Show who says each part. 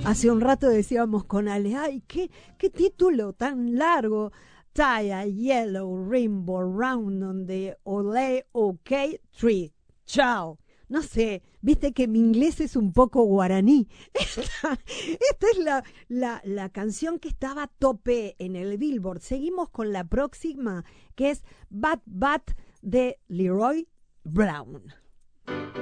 Speaker 1: Hace un rato decíamos con Ale, ay, qué título tan largo. Tie a yellow rainbow round on the ole okay tree. Chao. No sé, viste que mi inglés es un poco guaraní. Esta es la canción que estaba a tope en el Billboard. Seguimos con la próxima, que es Bad Bad de Leroy Brown.